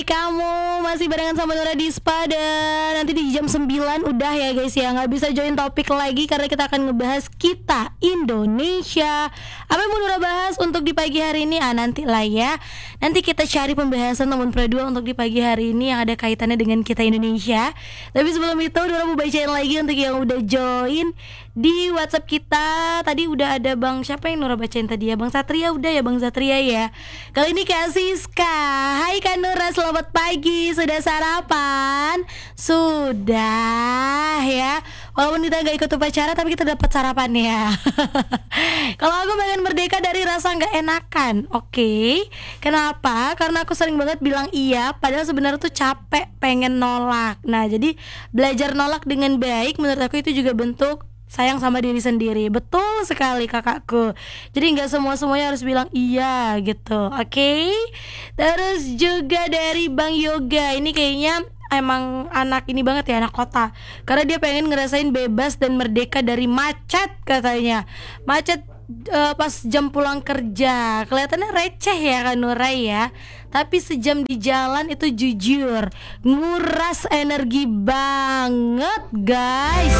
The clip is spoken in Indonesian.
Kamu masih barengan sama Nura Dispa. Dan nanti di jam 9 udah ya guys ya, gak bisa join topik lagi karena kita akan ngebahas kita Indonesia. Apa yang mau Nura bahas untuk di pagi hari ini? Nanti lah ya. Nanti kita cari pembahasan nomor dua untuk di pagi hari ini yang ada kaitannya dengan kita Indonesia. Tapi sebelum itu Nura mau bacain lagi untuk yang udah join di WhatsApp kita. Tadi udah ada Bang, siapa yang Nura bacain tadi ya? Bang Satria udah ya, Bang Satria ya. Kali ini Kak Siska. Hai Kak Nura, selamat pagi. Sudah sarapan? Sudah ya. Walaupun kita gak ikut upacara tapi kita dapat sarapan ya. Kalau aku pengen merdeka dari rasa gak enakan. Oke. Kenapa? Karena aku sering banget bilang iya padahal sebenarnya tuh capek pengen nolak. Nah jadi belajar nolak dengan baik menurut aku itu juga bentuk sayang sama diri sendiri. Betul sekali kakakku. Jadi gak semuanya harus bilang iya gitu. Oke. Terus juga dari Bang Yoga. Ini kayaknya emang anak ini banget ya, anak kota. Karena dia pengen ngerasain bebas dan merdeka dari macet katanya. Macet pas jam pulang kerja. Kelihatannya receh ya kan Nurai ya. Tapi sejam di jalan itu jujur nguras energi banget guys.